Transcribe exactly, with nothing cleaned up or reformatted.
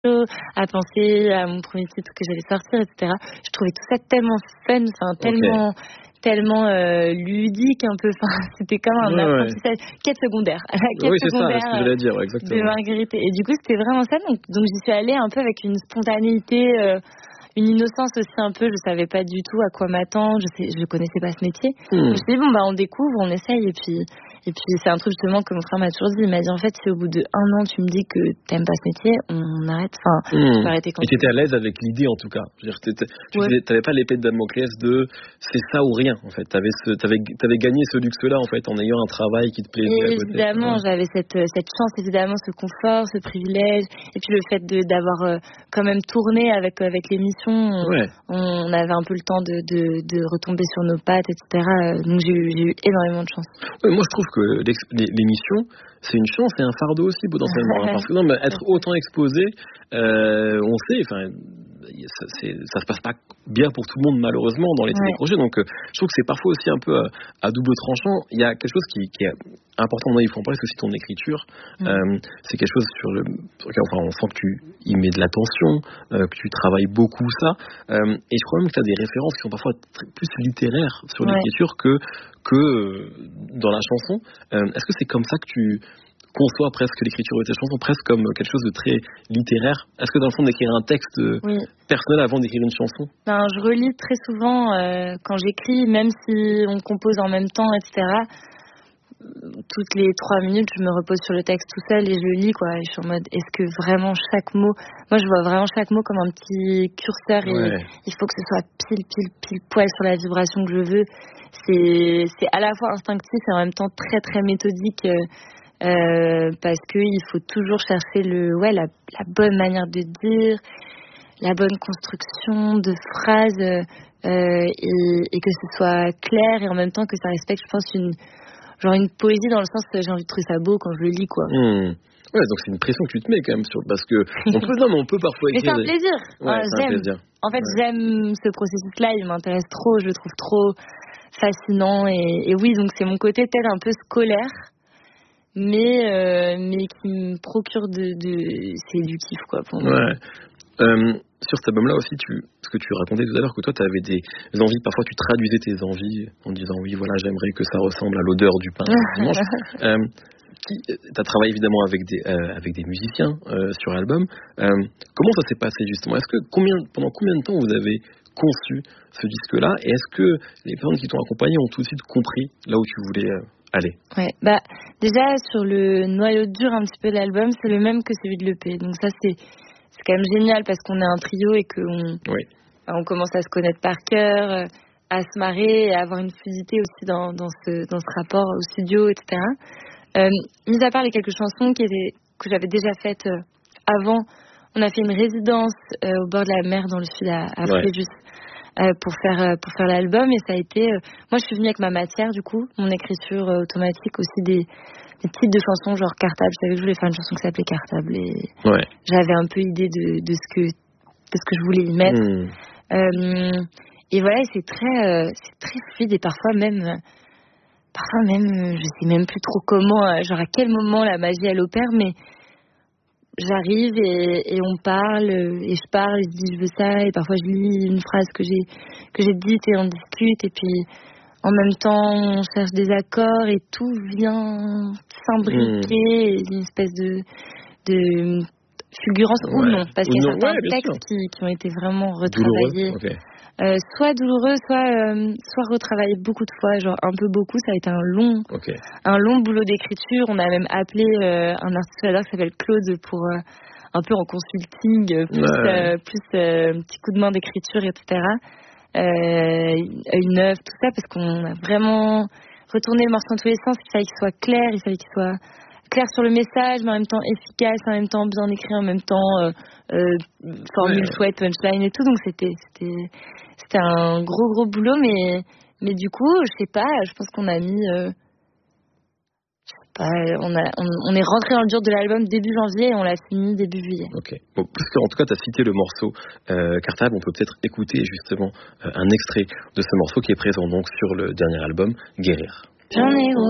à penser à mon premier titre que j'allais sortir, et cetera. Je trouvais tout ça tellement fun, enfin tellement, okay. tellement euh, ludique un peu. Enfin, c'était comme un ouais, apprentissage, ouais. quête secondaire, quête oui, secondaire c'est ça, ce que j'allais dire, ouais, exactement. de Marguerite. Et du coup, c'était vraiment ça. Donc, donc j'y suis allée un peu avec une spontanéité. Euh, Une innocence aussi un peu, je savais pas du tout à quoi m'attendre, je sais, je connaissais pas ce métier. Mmh. Donc je me suis dit bon bah on découvre, on essaye et puis et puis c'est un truc justement que mon frère m'a toujours dit, il m'a dit en fait si au bout de un an tu me dis que t'aimes pas ce métier, on arrête. Enfin, mmh. tu peux arrêter quand. Et t'étais à l'aise avec l'idée en tout cas. Je veux dire, t'étais, tu ouais. disais, t'avais pas l'épée de Damoclès de c'est ça ou rien en fait. T'avais ce, t'avais, t'avais gagné ce luxe-là en fait en ayant un travail qui te plaisait. Et à côté. Évidemment, ouais. j'avais cette cette chance évidemment, ce confort, ce privilège, et puis le fait de d'avoir euh, quand même tourné avec avec l'émission. Ouais. On avait un peu le temps de, de, de retomber sur nos pattes, et cetera. Donc j'ai eu, j'ai eu énormément de chance. Ouais, moi je trouve que l'émission, c'est une chance et un fardeau aussi potentiellement. Hein, parce que non, mais être autant exposé, euh, on sait, enfin, ça, c'est, ça se passe pas bien pour tout le monde malheureusement dans les ouais. projets. Donc euh, je trouve que c'est parfois aussi un peu à, à double tranchant. Il y a quelque chose qui, qui est important, il faut en parler, c'est aussi ton écriture. Mm. Euh, c'est quelque chose sur le, sur lequel, enfin, on sent que tu y mets de l'attention, euh, que tu travailles beaucoup ça. Euh, et je crois même que tu as des références qui sont parfois très, plus littéraires sur ouais. l'écriture que que euh, dans la chanson. Euh, est-ce que c'est comme ça que tu conçois presque l'écriture de tes chansons, presque comme quelque chose de très littéraire? Est-ce que dans le fond d'écrire un texte oui. personnel avant d'écrire une chanson? Ben, je relis très souvent euh, quand j'écris, même si on compose en même temps, et cetera. Toutes les trois minutes, je me repose sur le texte tout seul et je le lis, quoi. Et je suis en mode, est-ce que vraiment chaque mot, moi je vois vraiment chaque mot comme un petit curseur et ouais. il faut que ce soit pile, pile, pile poil sur la vibration que je veux. C'est, c'est à la fois instinctif et en même temps très, très méthodique euh, parce que il faut toujours chercher le, ouais, la, la bonne manière de dire, la bonne construction de phrases euh, et, et que ce soit clair et en même temps que ça respecte, je pense, une genre une poésie dans le sens que j'ai envie de trouver ça beau quand je le lis, quoi. Mmh. Ouais, donc c'est une pression que tu te mets quand même sur, parce que on peut, non, mais on peut parfois écrire. Mais c'est un plaisir. Ouais, hein, c'est j'aime. un plaisir. En fait, ouais. j'aime ce processus-là, il m'intéresse trop, je le trouve trop fascinant et, et oui, donc c'est mon côté peut-être un peu scolaire, mais euh, mais qui me procure de, de c'est du kiff, quoi, pour moi. Ouais. Euh, sur cet album-là aussi, tu, ce que tu racontais tout à l'heure, que toi, tu avais des envies, parfois tu traduisais tes envies en disant oui, voilà, j'aimerais que ça ressemble à l'odeur du pain dimanche. euh, tu as travaillé évidemment avec des, euh, avec des musiciens euh, sur l'album. Euh, comment ça s'est passé justement? Est-ce que combien, pendant combien de temps vous avez conçu ce disque-là? Et est-ce que les personnes qui t'ont accompagné ont tout de suite compris là où tu voulais euh, aller? Ouais, bah déjà sur le noyau dur un petit peu de l'album, c'est le même que celui de l'E P. Donc ça c'est C'est quand même génial parce qu'on est un trio et qu'on oui. on commence à se connaître par cœur, à se marrer et à avoir une fluidité aussi dans, dans, ce, dans ce rapport au studio, et cetera. Euh, mis à part les quelques chansons qui étaient, que j'avais déjà faites euh, avant, on a fait une résidence euh, au bord de la mer dans le sud à, à Fréjus ouais. euh, pour faire, euh, pour faire l'album et ça a été... Euh, moi je suis venue avec ma matière du coup, mon écriture euh, automatique aussi des... des titres de chansons genre Cartable. Je savais que je voulais faire une chanson qui s'appelait Cartable et ouais. j'avais un peu idée de, de ce que de ce que je voulais y mettre. Mmh. Euh, et voilà, c'est très euh, c'est très fluide et parfois même parfois même je sais même plus trop comment, genre à quel moment la magie elle opère, mais j'arrive et, et on parle et je parle et je dis je veux ça et parfois je lis une phrase que j'ai que j'ai dite et on discute et puis en même temps, on cherche des accords et tout vient s'imbriquer, mmh. une espèce de, de fulgurance ouais. ou non, parce qu'il y a certains ouais, textes qui, qui ont été vraiment retravaillés. Okay. Euh, soit douloureux, soit, euh, soit retravaillés beaucoup de fois, genre un peu beaucoup. Ça a été un long, okay. un long boulot d'écriture. On a même appelé euh, un artiste qui s'appelle Claude pour euh, un peu en consulting, plus, ouais. euh, plus euh, un petit coup de main d'écriture, et cetera. Euh, une œuvre, tout ça, parce qu'on a vraiment retourné le morceau dans tous les sens. Il fallait qu'il soit clair, il fallait qu'il soit clair sur le message, mais en même temps efficace, en même temps bien écrit, en même temps euh, euh, formule ouais. chouette, punchline et tout. Donc c'était c'était c'était un gros gros boulot, mais mais du coup, je sais pas, je pense qu'on a mis euh, Pas, on, a, on, on est rentré dans le dur de l'album début janvier et on l'a fini début juillet. Ok. Bon, parce qu'en tout cas, tu as cité le morceau euh, Cartable. On peut peut-être écouter justement euh, un extrait de ce morceau qui est présent donc sur le dernier album, Guérir. J'en ai